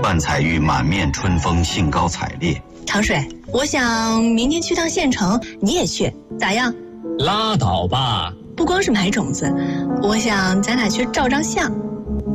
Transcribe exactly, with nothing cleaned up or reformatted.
万彩玉满面春风，兴高采烈。 糖水，我想明天去趟县城，你也去，咋样？ 拉倒吧！ 不光是买种子，我想咱俩去照张相。